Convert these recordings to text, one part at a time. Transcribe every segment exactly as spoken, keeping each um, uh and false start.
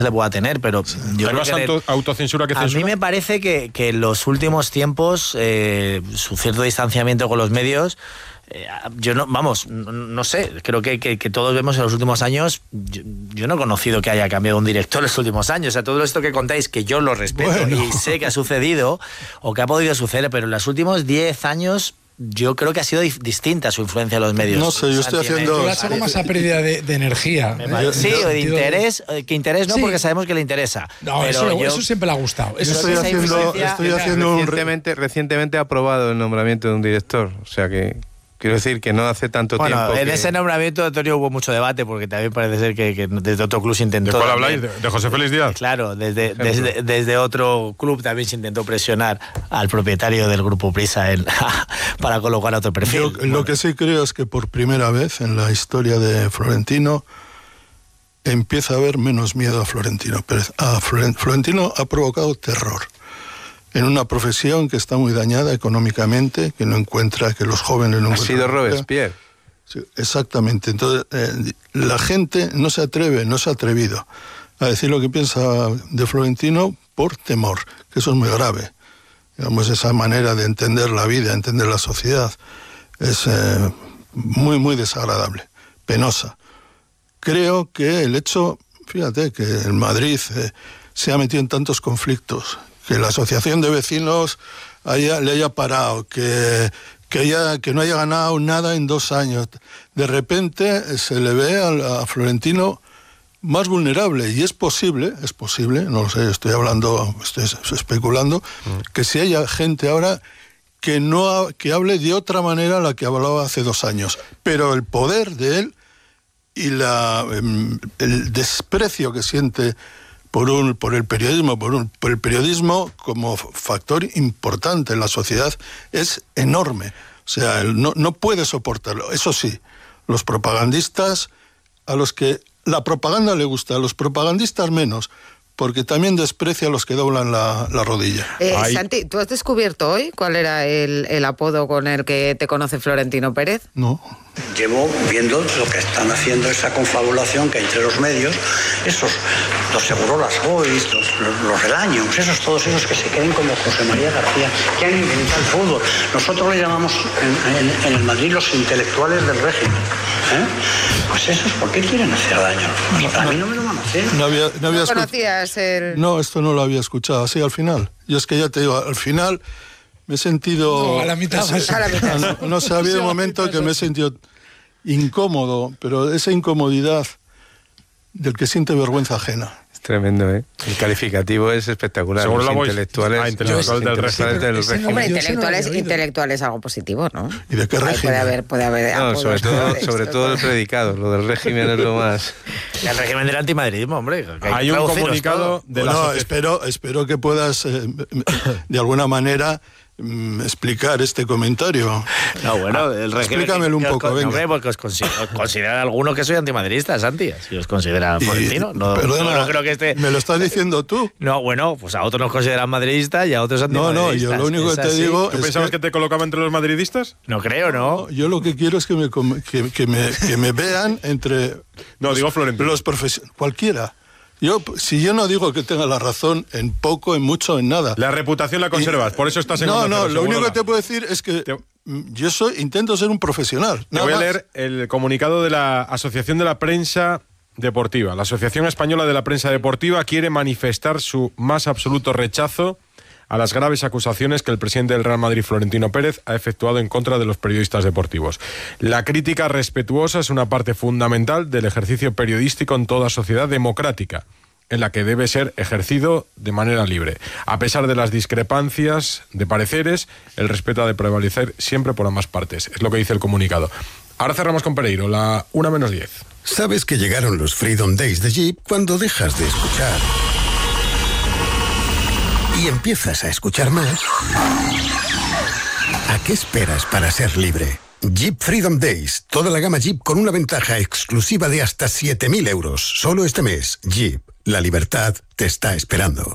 le pueda tener, pero sí. yo Hay creo más que auto, autocensura que censura. A mí me parece que, que en los últimos tiempos eh, su cierto distanciamiento con los medios, eh, yo no, vamos, no, no sé, creo que, que, que todos vemos en los últimos años, yo, yo no he conocido que haya cambiado un director en los últimos años, o sea, todo esto que contáis, que yo lo respeto bueno. y sé que ha sucedido o que ha podido suceder, pero en los últimos diez años yo creo que ha sido distinta su influencia en los medios. No sé, yo estoy haciendo... Yo la más a pérdida de, de energía. ¿Eh? Sí, o de interés, que interés no, sí. porque sabemos que le interesa. No, pero eso, yo... eso siempre le ha gustado. Eso estoy haciendo, estoy haciendo recientemente, un... recientemente ha aprobado el nombramiento de un director, o sea que... Quiero decir que no hace tanto bueno, tiempo. En que... ese nombramiento, Antonio, hubo mucho debate, porque también parece ser que, que desde otro club se intentó. ¿De cuál habláis? ¿De, ¿De José Félix Díaz? Claro, desde, desde, desde otro club también se intentó presionar al propietario del Grupo Prisa en, para colocar otro perfil. Yo, bueno. Lo que sí creo es que por primera vez en la historia de Florentino empieza a haber menos miedo a Florentino Pérez. A Florentino ha provocado terror en una profesión que está muy dañada económicamente, que no encuentra, que los jóvenes no encuentran. Ha sido Robespierre. Sí, exactamente. Entonces, eh, la gente no se atreve, no se ha atrevido a decir lo que piensa de Florentino por temor, que eso es muy grave. Digamos, esa manera de entender la vida, entender la sociedad, es eh, muy, muy desagradable, penosa. Creo que el hecho, fíjate, que el Madrid eh, se ha metido en tantos conflictos, que la asociación de vecinos haya, le haya parado, que, que, haya, que no haya ganado nada en dos años. De repente se le ve a, a Florentino más vulnerable, y es posible, es posible, no lo sé, estoy hablando, estoy especulando, mm. que si haya gente ahora que, no, que hable de otra manera a la que hablaba hace dos años. Pero el poder de él y la, el desprecio que siente por un por el periodismo, por, un, por el periodismo como factor importante en la sociedad es enorme. O sea, él no, no puede soportarlo. Eso sí, los propagandistas, a los que la propaganda le gusta, a los propagandistas menos, porque también desprecia a los que doblan la, la rodilla. Eh, Santi, ¿tú has descubierto hoy cuál era el, el apodo con el que te conoce Florentino Pérez? No. Llevo viendo lo que están haciendo, esa confabulación que hay entre los medios, esos, los Segurolas Boys, los, los, los Relaños, esos, todos esos que se queden como José María García, que han inventado el fútbol. Nosotros le llamamos en, en, en el Madrid los intelectuales del régimen. ¿Eh? Pues esos, ¿por qué quieren hacer daño? A mí no me lo van a hacer. No, había, no, había ¿No conocías el...? No, esto no lo había escuchado, así al final. Yo es que ya te digo, al final... Me he sentido... No, a la mitad. Ese, a la mitad. No, no sé, ha habido un momento que me he sentido incómodo, pero esa incomodidad del que siente vergüenza ajena. Es tremendo, ¿eh? El calificativo es espectacular. Seguro los la intelectuales, ah, intelectual del régimen. del régimen. Hombre, intelectuales, intelectual es algo positivo, ¿no? ¿Y de qué Ahí régimen? puede haber, puede haber no, apodos, sobre todo, ¿no? sobre todo el predicado. Lo del régimen es lo más... El régimen del antimadridismo, hombre. Hay, hay un comunicado de la bueno, asociación. espero, espero que puedas, eh, de alguna manera... explicar este comentario. No, bueno, el régimen... Explícamelo un poco, venga. Hombre, porque os consideran, consideran algunos que soy antimadridista, Santi. Si os consideran florentino. No, perdona, no creo que este... ¿me lo estás diciendo tú? No, bueno, pues a otros nos consideran madridistas y a otros antimadridistas. No, no, yo lo único que te así. digo... ¿Tú es pensabas que... que te colocaba entre los madridistas? No creo, ¿no? Yo lo que quiero es que me, que, que me, que me vean entre... No, los, digo Florentino. Los profesionales, cualquiera. Yo, si yo no digo que tenga la razón en poco, en mucho, en nada. La reputación la conservas, y, por eso estás en No, no, lo único la... que te puedo decir es que te... yo soy, intento ser un profesional. Te voy a leer el comunicado de la Asociación de la Prensa Deportiva. La Asociación Española de la Prensa Deportiva quiere manifestar su más absoluto rechazo a las graves acusaciones que el presidente del Real Madrid, Florentino Pérez, ha efectuado en contra de los periodistas deportivos. La crítica respetuosa es una parte fundamental del ejercicio periodístico en toda sociedad democrática, en la que debe ser ejercido de manera libre. A pesar de las discrepancias de pareceres, el respeto ha de prevalecer siempre por ambas partes. Es lo que dice el comunicado. Ahora cerramos con Pereiro, la una menos diez. Sabes que llegaron los Freedom Days de Jeep cuando dejas de escuchar y empiezas a escuchar más. ¿A qué esperas para ser libre? Jeep Freedom Days. Toda la gama Jeep con una ventaja exclusiva de hasta siete mil euros. Solo este mes. Jeep. La libertad te está esperando.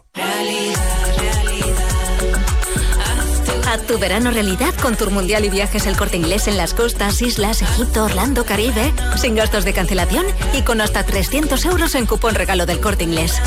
Haz tu verano realidad con Tour Mundial y Viajes El Corte Inglés en las costas, islas, Egipto, Orlando, Caribe. Sin gastos de cancelación y con hasta trescientos euros en cupón regalo del Corte Inglés.